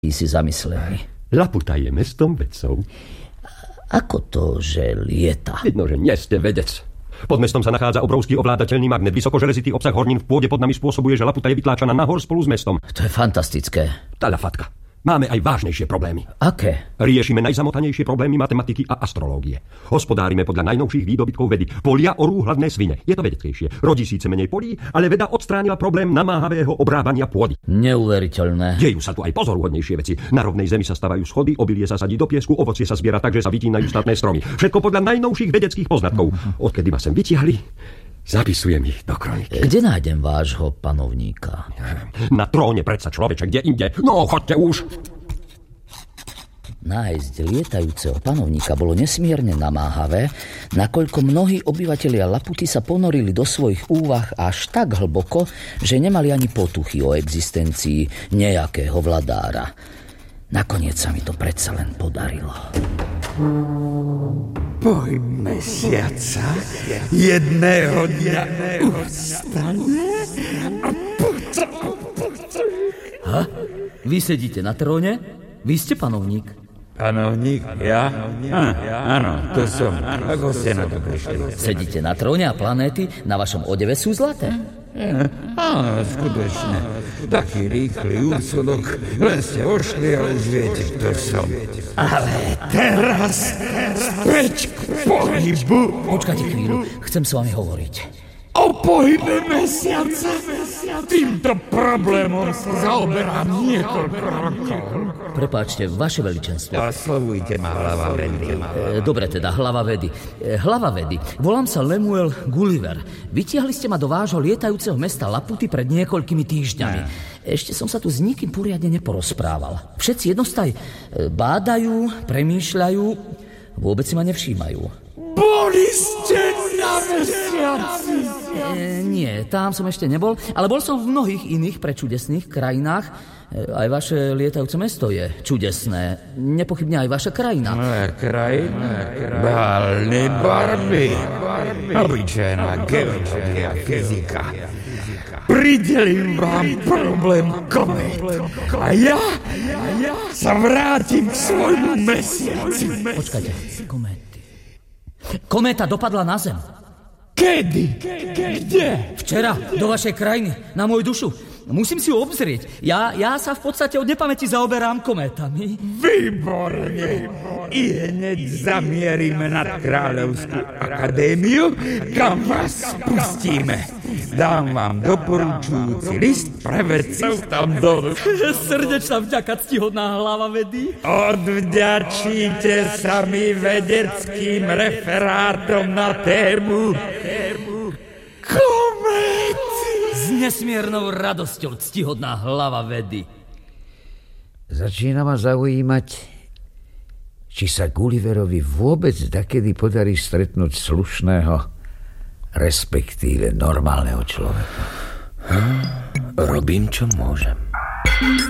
si zamyslený. Laputa je mestom vedcov. Ako to, že lieta? Vidno, že nie ste vedec. Pod mestom sa nachádza obrovský ovládateľný magnet. Vysokoželezitý obsah hornín v pôde pod nami spôsobuje, že Laputa je vytláčaná nahor spolu s mestom. To je fantastické. Talafatka. Máme aj vážnejšie problémy. Aké? Riešime najzamotanejšie problémy matematiky a astrológie. Hospodárime podľa najnovších výdobytkov vedy. Polia orú hladné svine. Je to vedeckejšie. Rodí síce menej polí, ale veda odstránila problém namáhavého obrábania pôdy. Neuveriteľné. Dejú sa tu aj pozoruhodnejšie veci. Na rovnej zemi sa stavajú schody, obilie sa sadí do piesku, ovocie sa zbiera tak, že sa vytínajú statné stromy. Všetko podľa najnovších vedeckých poznatkov. Odkedy ma sem vytiahli, zapisujem ich do kroniky. Kde nájdem vášho panovníka? Na tróne predsa, človeče, kde inde. No, choďte už. Nájsť lietajúceho panovníka bolo nesmierne namáhavé, nakoľko mnohí obyvatelia Laputy sa ponorili do svojich úvah až tak hlboko, že nemali ani potuchy o existencii nejakého vladára. Nakoniec sa mi to predsa len podarilo. Boj mesiaca jedného dňa ustane a Ha? Vy sedíte na tróne? Vy ste panovník? Panovník? Ja? Áno, to som. Ako ste na to prišli? Sedíte na tróne a planéty na vašom odeve sú zlaté? Áno, skutočne. Taký rýchly úsudok. Len ste vošli a už viete, kto som. Ale teraz späť k pohybu. Počkajte chvíľu, chcem s vami hovoriť. O pohybe mesiaca. Týmto problémom sa zaoberám niekoľko rokov. Prepáčte, vaše veličenstvo. Oslovujte ma, hlava vedy. Dobre teda, hlava vedy. Hlava vedy. Volám sa Lemuel Gulliver. Vytiahli ste ma do vášho lietajúceho mesta Laputy pred niekoľkými týždňami. Ešte som sa tu s nikým poriadne neporozprával. Všetci jednostaj bádajú, premýšľajú, vôbec si ma nevšímajú. Boli ste na mesiaci? Nie, tam som ešte nebol, ale bol som v mnohých iných prečudesných krajinách. Aj vaše lietajúce mesto je čudesné. Nepochybne aj vaša krajina. Krajina? Bálny barby. Obyčajná geológia, fyzika. Pridelím vám problém komét. A ja sa vrátim k svojmu mesiaci. Počkajte, kométy. Kométa dopadla na zem. Kedy? Kde? Včera, do vašej krajiny, na moju dušu. Musím si ju obzrieť. Ja sa v podstate od nepamäti zaoberám kométami. Výborne. I hneď zamierime nad Kráľovskú akadémiu, kam vás spustíme. Dám vám doporučujúci list pre vedcov tam dolu. Srdečná vďaka, ctihodná hlava vedy. Odvďačíte sa mi vedeckým referátom na tému kométy. S nesmiernou radosťou, ctihodná hlava vedy. Začína ma zaujímať, či sa Gulliverovi vôbec dakedy podarí stretnúť slušného, respektíve normálneho človeka. Robím, čo môžem.